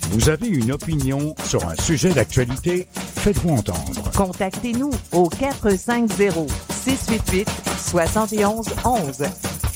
Vous avez une opinion sur un sujet d'actualité? Faites-vous entendre. Contactez-nous au 450-688-7111.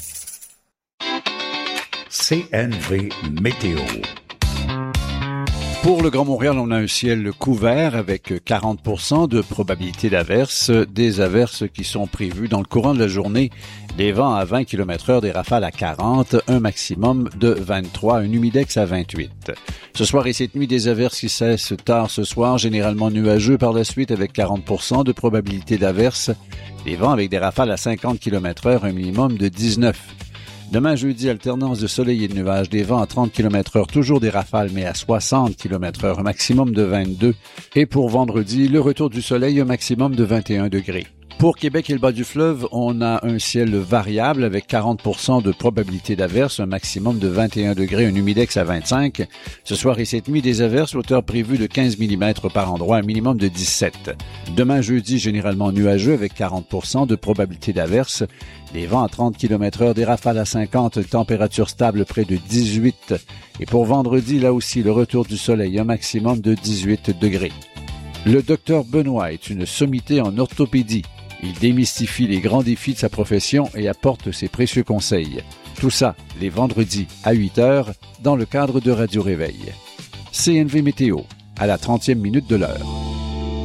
CNV Météo. Pour le Grand Montréal, on a un ciel couvert avec 40% de probabilité d'averses. Des averses qui sont prévues dans le courant de la journée. Des vents à 20 km/h, des rafales à 40, un maximum de 23, un humidex à 28. Ce soir et cette nuit, des averses qui cessent tard ce soir, généralement nuageux par la suite avec 40% de probabilité d'averses. Des vents avec des rafales à 50 km/h, un minimum de 19. Demain, jeudi, alternance de soleil et de nuages, des vents à 30 km/h, toujours des rafales, mais à 60 km/h, un maximum de 22. Et pour vendredi, le retour du soleil, un maximum de 21 degrés. Pour Québec et le bas du fleuve, on a un ciel variable avec 40% de probabilité d'averses, un maximum de 21 degrés, un humidex à 25. Ce soir et cette nuit, des averses, hauteur prévue de 15 mm par endroit, un minimum de 17. Demain, jeudi, généralement nuageux avec 40% de probabilité d'averses. Des vents à 30 km/h, des rafales à 50, température stable près de 18. Et pour vendredi, là aussi, le retour du soleil, un maximum de 18 degrés. Le docteur Benoît est une sommité en orthopédie. Il démystifie les grands défis de sa profession et apporte ses précieux conseils. Tout ça, les vendredis à 8h, dans le cadre de Radio Réveil. CNV Météo, à la 30e minute de l'heure.